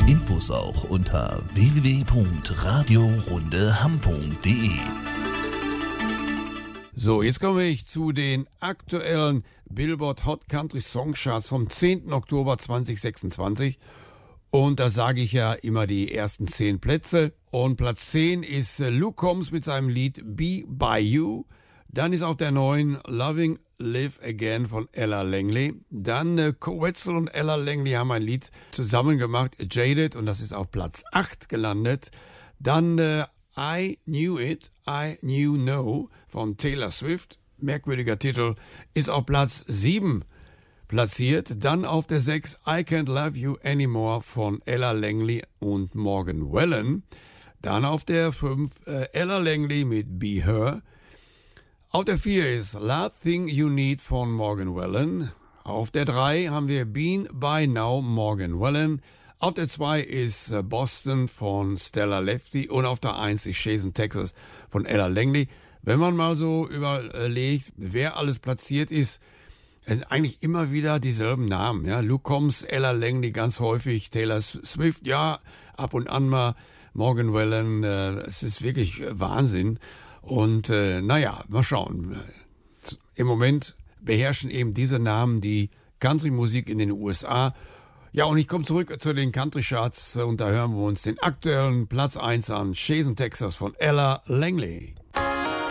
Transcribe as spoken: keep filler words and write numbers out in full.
Infos auch unter w w w punkt radio rundeham punkt d e. So, jetzt komme ich zu den aktuellen Billboard Hot Country Song Charts vom zehnten Oktober zweitausendsechsundzwanzig. Und da sage ich ja immer die ersten zehn Plätze. Und Platz zehn ist äh, Luke Combs mit seinem Lied Be By You. Dann ist auf der neun Loving Live Again von Ella Langley. Dann äh, Koe Wetzel und Ella Langley haben ein Lied zusammen gemacht, Jaded, und das ist auf Platz acht gelandet. Dann äh, I Knew It, I Knew No von Taylor Swift. Merkwürdiger Titel, ist auf Platz sieben platziert. Dann auf der sechs I Can't Love You Anymore von Ella Langley und Morgan Wallen. Dann auf der fünf äh, Ella Langley mit Be Her. Auf der vier ist Last Thing You Need von Morgan Wallen. Auf der drei haben wir Been By Now, Morgan Wallen. Auf der zwei ist äh, Boston von Stella Lefty. Und auf der eins ist Chasing Texas von Ella Langley. Wenn man mal so überlegt, wer alles platziert ist, sind eigentlich immer wieder dieselben Namen. Ja? Luke Combs, Ella Langley ganz häufig, Taylor Swift, ja, ab und an mal, Morgan Wallen, äh, es ist wirklich Wahnsinn. Und äh, naja, mal schauen. Im Moment beherrschen eben diese Namen die Country-Musik in den U S A. Ja, und ich komme zurück zu den Country-Charts und da hören wir uns den aktuellen Platz eins an, Chasing Texas von Ella Langley.